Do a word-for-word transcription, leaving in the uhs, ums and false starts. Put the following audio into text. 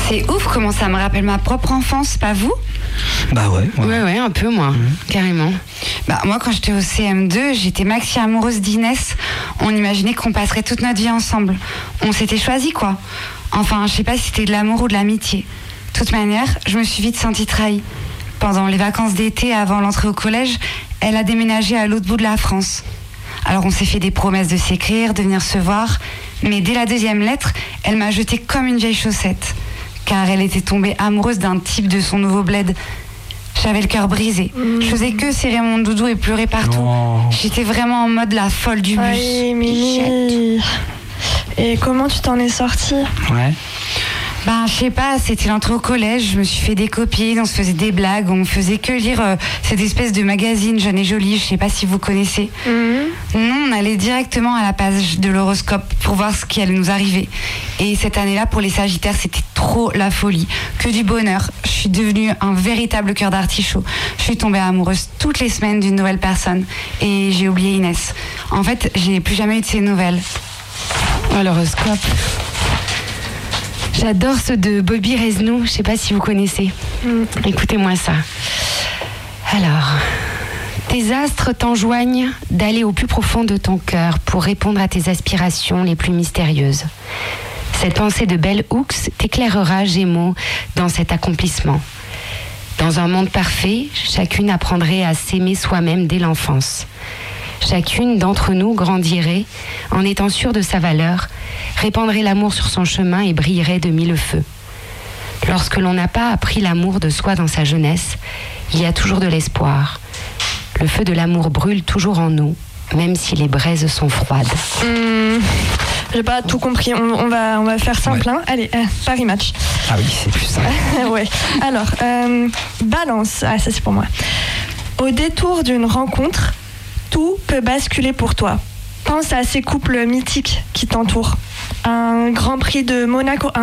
C'est ouf comment ça me rappelle ma propre enfance, pas vous ? Bah ouais. Ouais, ouais, ouais un peu moi, mmh. carrément. Bah moi quand j'étais au C M deux, j'étais maxi amoureuse d'Inès. On imaginait qu'on passerait toute notre vie ensemble. On s'était choisis quoi. Enfin, je sais pas si c'était de l'amour ou de l'amitié. De toute manière, je me suis vite sentie trahie. Pendant les vacances d'été, avant l'entrée au collège, elle a déménagé à l'autre bout de la France. Alors on s'est fait des promesses de s'écrire, de venir se voir, mais dès la deuxième lettre, elle m'a jetée comme une vieille chaussette, car elle était tombée amoureuse d'un type de son nouveau bled. J'avais le cœur brisé. Mmh. Je faisais que serrer mon doudou et pleurer partout. Oh. J'étais vraiment en mode la folle du bus. Aïe, Mimi. Et comment tu t'en es sortie ? Ouais. Ben, je sais pas, c'était l'entrée au collège, je me suis fait des copines, on se faisait des blagues, on faisait que lire euh, cette espèce de magazine Jeune et Jolie, je sais pas si vous connaissez. Mmh. Non, on allait directement à la page de l'horoscope pour voir ce qui allait nous arriver. Et cette année-là, pour les Sagittaires, c'était trop la folie, que du bonheur. Je suis devenue un véritable cœur d'artichaut. Je suis tombée amoureuse toutes les semaines d'une nouvelle personne et j'ai oublié Inès. En fait, j'ai plus jamais eu de ses nouvelles. Oh, l'horoscope. J'adore ceux de Bobby Reznou, je sais pas si vous connaissez. Mm. Écoutez-moi ça. Alors, tes astres t'enjoignent d'aller au plus profond de ton cœur pour répondre à tes aspirations les plus mystérieuses. Cette pensée de Bell Hooks t'éclairera, Gémeaux, dans cet accomplissement. Dans un monde parfait, chacune apprendrait à s'aimer soi-même dès l'enfance. Chacune d'entre nous grandirait en étant sûre de sa valeur, répandrait l'amour sur son chemin et brillerait de mille feux. Lorsque l'on n'a pas appris l'amour de soi dans sa jeunesse, il y a toujours de l'espoir. Le feu de l'amour brûle toujours en nous, même si les braises sont froides. Mmh, j'ai pas tout compris. On, on, va, on va faire simple. Ouais. Hein. Allez, euh, Paris Match. Ah oui, c'est plus simple. Ouais. Alors, euh, balance. Ah, ça c'est pour moi. Au détour d'une rencontre, tout peut basculer pour toi. Pense à ces couples mythiques qui t'entourent. Un Grand Prix de Monaco, un